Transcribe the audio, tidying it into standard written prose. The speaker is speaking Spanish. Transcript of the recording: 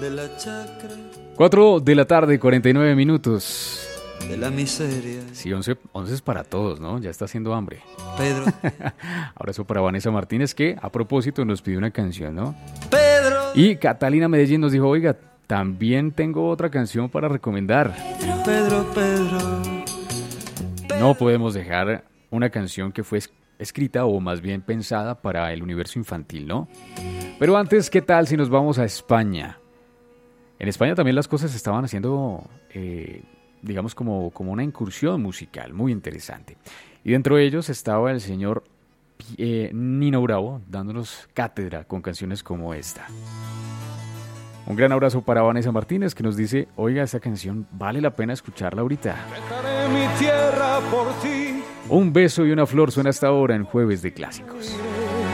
de la chacra, 4 de la tarde, 49 minutos. de la miseria. Sí, 11 es para todos, ¿no? Ya está haciendo hambre. Pedro, Abrazo para Vanessa Martínez, que a propósito nos pidió una canción, ¿no? Pedro, Y Catalina Medellín nos dijo, oiga, también tengo otra canción para recomendar. Pedro, Pedro. No podemos dejar una canción que fue escrita o más bien pensada para el universo infantil, ¿no? Pero antes, ¿qué tal si nos vamos a España? En España también las cosas se estaban haciendo, digamos, como una incursión musical muy interesante. Y dentro de ellos estaba el señor Nino Bravo dándonos cátedra con canciones como esta. Un gran abrazo para Vanessa Martínez, que nos dice, oiga, esta canción vale la pena escucharla ahorita. Dejaré mi tierra por ti. Un beso y una flor suena hasta ahora en Jueves de Clásicos.